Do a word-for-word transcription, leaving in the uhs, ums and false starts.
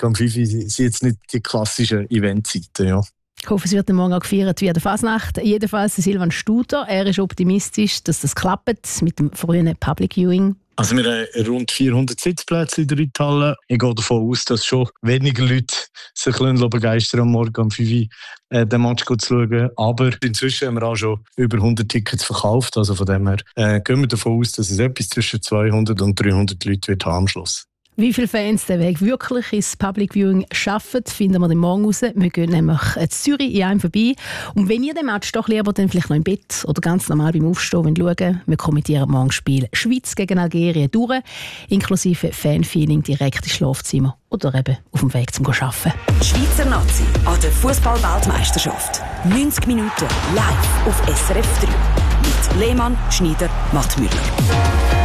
morgen um fünf Uhr sind jetzt nicht die klassischen Eventzeiten, ja. Ich hoffe, es wird morgen auch gefeiert wie an der Fasnacht. Jedenfalls Silvan Studer, er ist optimistisch, dass das klappt mit dem frühen Public Viewing. Also wir haben rund vierhundert Sitzplätze in der Reithalle. Ich gehe davon aus, dass schon weniger Leute sich begeistern am Morgen um fünf Uhr äh, den Match zu schauen. Aber inzwischen haben wir auch schon über hundert Tickets verkauft. Also von dem her äh, gehen wir davon aus, dass es etwas zwischen zweihundert und dreihundert Leute wird haben am Schluss. Wie viele Fans den Weg wirklich ins Public Viewing schaffen, finden wir dann morgen raus. Wir gehen nämlich in Zürich in einem vorbei. Und wenn ihr den Match doch lieber dann vielleicht noch im Bett oder ganz normal beim Aufstehen wollt schauen, wir kommentieren morgen das Spiel Schweiz gegen Algerien durch, inklusive Fanfeeling direkt ins Schlafzimmer oder eben auf dem Weg zum Arbeiten. Die Schweizer Nazi an der Fußball-Weltmeisterschaft. neunzig Minuten live auf S R F drei. Mit Lehmann, Schneider, Mattmüller.